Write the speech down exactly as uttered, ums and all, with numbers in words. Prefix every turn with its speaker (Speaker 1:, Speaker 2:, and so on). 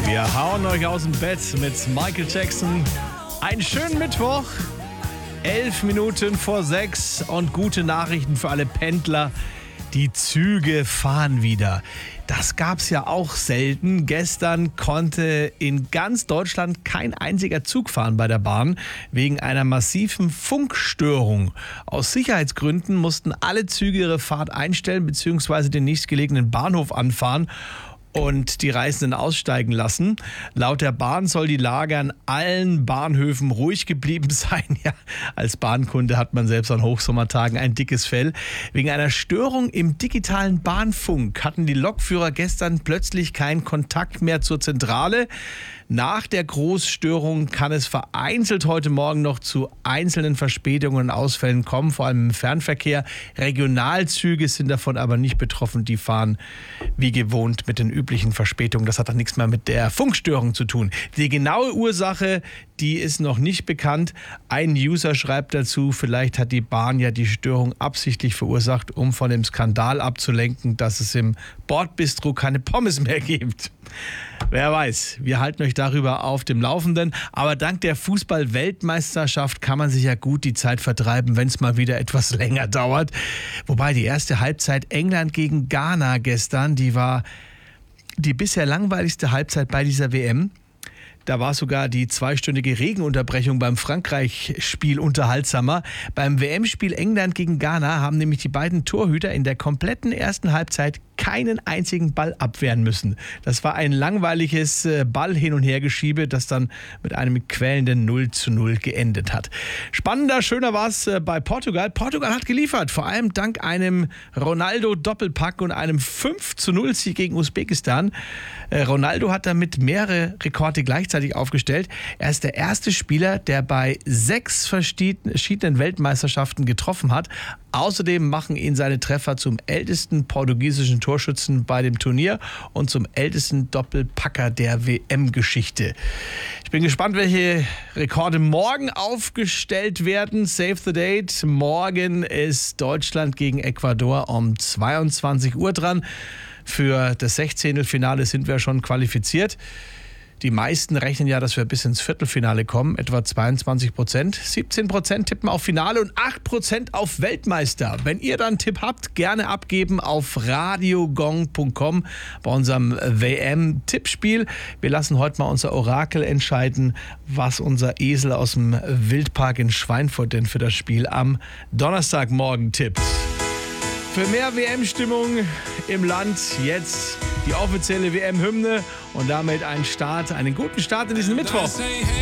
Speaker 1: Wir hauen euch aus dem Bett mit Michael Jackson. Einen schönen Mittwoch. Elf Minuten vor sechs und gute Nachrichten für alle Pendler. Die Züge fahren wieder. Das gab's ja auch selten. Gestern konnte in ganz Deutschland kein einziger Zug fahren bei der Bahn wegen einer massiven Funkstörung. Aus Sicherheitsgründen mussten alle Züge ihre Fahrt einstellen bzw. den nächstgelegenen Bahnhof anfahren und die Reisenden aussteigen lassen. Laut der Bahn soll die Lage an allen Bahnhöfen ruhig geblieben sein. Ja, als Bahnkunde hat man selbst an Hochsommertagen ein dickes Fell. Wegen einer Störung im digitalen Bahnfunk hatten die Lokführer gestern plötzlich keinen Kontakt mehr zur Zentrale. Nach der Großstörung kann es vereinzelt heute Morgen noch zu einzelnen Verspätungen und Ausfällen kommen, vor allem im Fernverkehr. Regionalzüge sind davon aber nicht betroffen. Die fahren wie gewohnt mit den üblichen Verspätungen. Das hat dann nichts mehr mit der Funkstörung zu tun. Die genaue Ursache, die ist noch nicht bekannt. Ein User schreibt dazu, vielleicht hat die Bahn ja die Störung absichtlich verursacht, um von dem Skandal abzulenken, dass es im Bordbistro keine Pommes mehr gibt. Wer weiß, wir halten euch darüber auf dem Laufenden. Aber dank der Fußball-Weltmeisterschaft kann man sich ja gut die Zeit vertreiben, wenn es mal wieder etwas länger dauert. Wobei die erste Halbzeit England gegen Ghana gestern, die war die bisher langweiligste Halbzeit bei dieser W M. Da war sogar die zweistündige Regenunterbrechung beim Frankreich-Spiel unterhaltsamer. Beim W M-Spiel England gegen Ghana haben nämlich die beiden Torhüter in der kompletten ersten Halbzeit keinen einzigen Ball abwehren müssen. Das war ein langweiliges Ball-Hin- und Hergeschiebe, das dann mit einem quälenden null zu null geendet hat. Spannender, schöner war es bei Portugal. Portugal hat geliefert, vor allem dank einem Ronaldo-Doppelpack und einem fünf zu null Sieg gegen Usbekistan. Ronaldo hat damit mehrere Rekorde gleichzeitig aufgestellt. Er ist der erste Spieler, der bei sechs verschiedenen Weltmeisterschaften getroffen hat. Außerdem machen ihn seine Treffer zum ältesten portugiesischen Torschützen bei dem Turnier und zum ältesten Doppelpacker der W M-Geschichte. Ich bin gespannt, welche Rekorde morgen aufgestellt werden. Save the date. Morgen ist Deutschland gegen Ecuador um zweiundzwanzig Uhr dran. Für das Sechzehntelfinale sind wir schon qualifiziert. Die meisten rechnen ja, dass wir bis ins Viertelfinale kommen, etwa zweiundzwanzig Prozent. siebzehn Prozent tippen auf Finale und acht Prozent auf Weltmeister. Wenn ihr dann einen Tipp habt, gerne abgeben auf radiogong punkt com bei unserem W M-Tippspiel. Wir lassen heute mal unser Orakel entscheiden, was unser Esel aus dem Wildpark in Schweinfurt denn für das Spiel am Donnerstagmorgen tippt. Für mehr W M-Stimmung im Land jetzt die offizielle W M-Hymne und damit einen Start, einen guten Start in diesen Mittwoch.